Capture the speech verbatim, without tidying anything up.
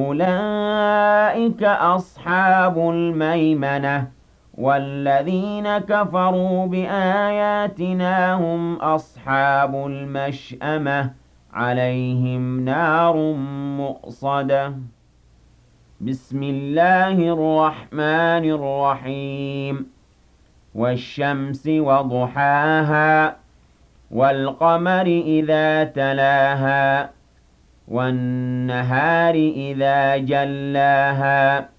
أولئك أصحاب الميمنة والذين كفروا بآياتنا هم أصحاب المشأمة عليهم نار مؤصدة بسم الله الرحمن الرحيم والشمس وضحاها والقمر إذا تلاها والنهار إذا جلاها